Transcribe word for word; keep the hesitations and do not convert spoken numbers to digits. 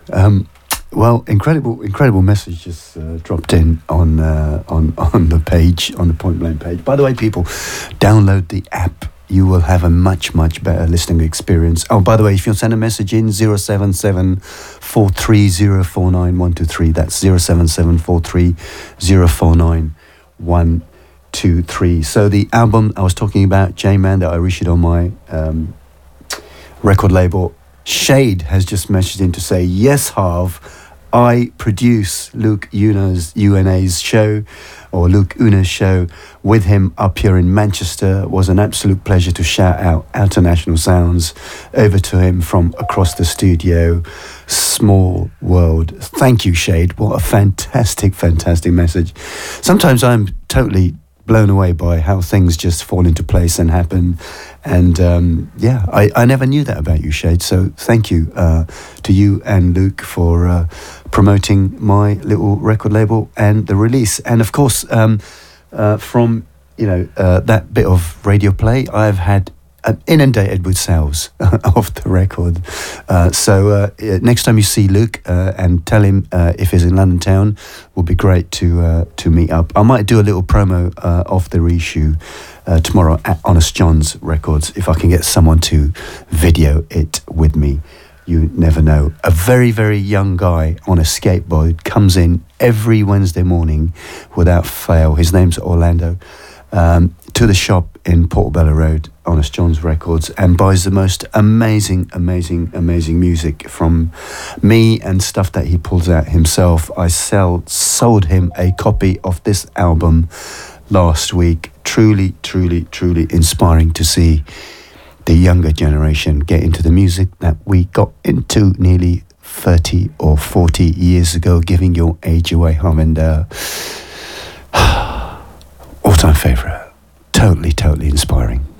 Um, well, incredible, incredible message just uh, dropped in on uh, on on the page, on the Point Blank page. By the way, people, download the app. You will have a much, much better listening experience. Oh, by the way, if you send a message in, zero seven seven, four three zero, four nine one two three. That's zero seven seven, four three zero, four nine one two three. So the album I was talking about, J-Man, that I issued on my um, record label, Shade has just messaged in to say, yes, Harv, I produce Luke Una's, U N A's show, or Luke Una's show, with him up here in Manchester. It was an absolute pleasure to shout out International Sounds over to him from across the studio. Small world. Thank you, Shade. What a fantastic, fantastic message. Sometimes I'm totally blown away by how things just fall into place and happen. And um, yeah, I, I never knew that about you, Shade. So thank you uh, to you and Luke for uh, promoting my little record label and the release. And of course, um, uh, from you know uh, that bit of radio play, I've had I'm inundated with sales of the record. Uh, so uh, next time you see Luke uh, and tell him uh, if he's in London town, would be great to uh, to meet up. I might do a little promo uh, of the reissue uh, tomorrow at Honest John's Records, if I can get someone to video it with me. You never know. A very, very young guy on a skateboard comes in every Wednesday morning without fail. His name's Orlando. Um, to the shop in Portobello Road, Honest John's Records, and buys the most amazing, amazing, amazing music from me and stuff that he pulls out himself. I sell, sold him a copy of this album last week. Truly, truly, truly inspiring to see the younger generation get into the music that we got into nearly thirty or forty years ago, giving your age away, Harvinder. All-time favourite. Totally, totally inspiring.